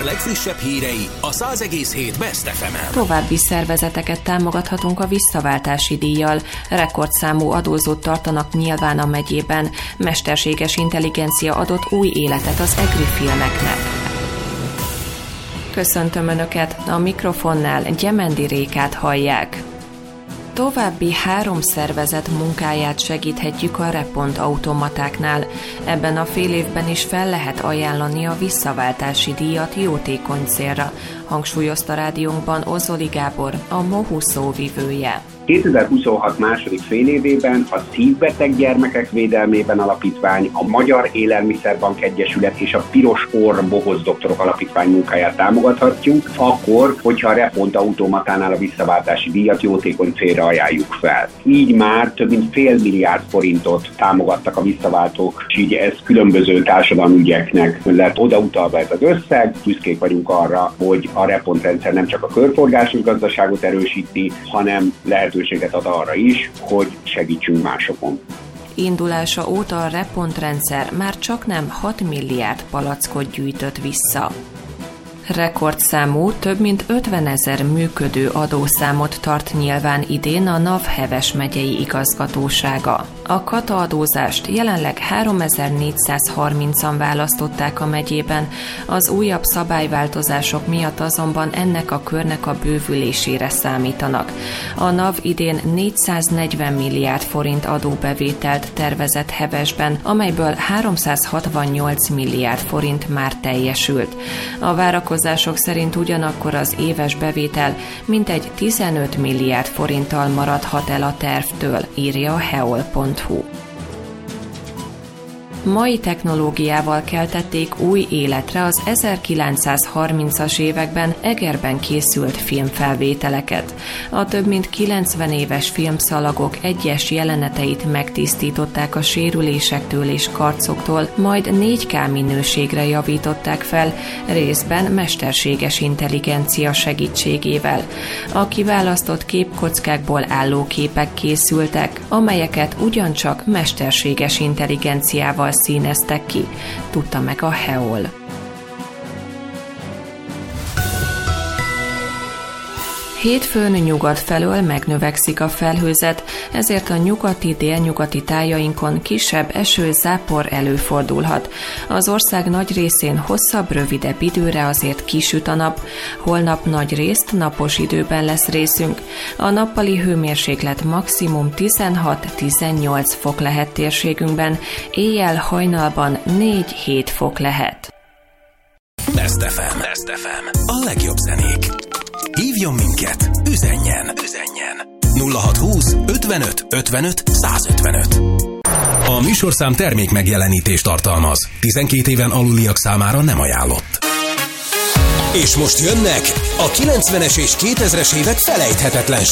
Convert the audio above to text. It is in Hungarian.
legfrissebb hírei a 100,7 Best FM-en. További szervezeteket támogathatunk a visszaváltási díjjal. Rekordszámú adózót tartanak nyilván a megyében. Mesterséges intelligencia adott új életet az EGRI filmeknek. Köszöntöm Önöket, a mikrofonnál Gyemendi Rékát hallják. További 3 szervezet munkáját segíthetjük a Repont automatáknál. Ebben a fél évben is fel lehet ajánlani a visszaváltási díjat jótékony célra, hangsúlyozta rádiónkban Ozoli Gábor, a MOHU szóvivője. 2026 második félévében a Szívbeteg Gyermekek Védelmében Alapítvány, a Magyar Élelmiszerbank Egyesület és a Piros Orr Bohoz Doktorok Alapítvány munkáját támogathatjuk, akkor, hogyha a Repont automatánál a visszaváltási díjat jótékony célra ajánljuk fel. Így már több mint fél milliárd forintot támogattak a visszaváltók, és így ez különböző társadalmi ügyeknek lett odautalva ez az összeg. Büszkék vagyunk arra, hogy a Repont rendszer nem csak a körforgásos gazdaságot erősíti, hanem lehetőséget ad arra is, hogy segítsünk másokon. Indulása óta a Repont rendszer már csaknem 6 milliárd palackot gyűjtött vissza. Rekordszámú, több mint 50 000 működő adószámot tart nyilván idén a NAV Heves megyei igazgatósága. A kata adózást jelenleg 3430-an választották a megyében, az újabb szabályváltozások miatt azonban ennek a körnek a bővülésére számítanak. A NAV idén 440 milliárd forint adóbevételt tervezett Hevesben, amelyből 368 milliárd forint már teljesült. A várakozások szerint ugyanakkor az éves bevétel mintegy 15 milliárd forinttal maradhat el a tervtől, írja a heol.hu. Mai technológiával keltették új életre az 1930-as években Egerben készült filmfelvételeket. A több mint 90 éves filmszalagok egyes jeleneteit megtisztították a sérülésektől és karcoktól, majd 4K minőségre javították fel, részben mesterséges intelligencia segítségével. A kiválasztott képkockákból álló képek készültek, amelyeket ugyancsak mesterséges intelligenciával színeztek ki, tudta meg a Heol. Hétfőn nyugat felől megnövekszik a felhőzet, ezért a nyugati-délnyugati tájainkon kisebb eső-zápor előfordulhat. Az ország nagy részén hosszabb, rövidebb időre azért kisüt a nap, holnap nagy részt napos időben lesz részünk. A nappali hőmérséklet maximum 16-18 fok lehet térségünkben, éjjel hajnalban 4-7 fok lehet. Best FM. Best FM. A legjobb zenék. Hívjon minket, üzenjen 0620 55 55 155. A műsorszám termék megjelenítést tartalmaz. 12 éven aluliak számára nem ajánlott. És most jönnek a 90-es és 2000-es évek felejthetetlen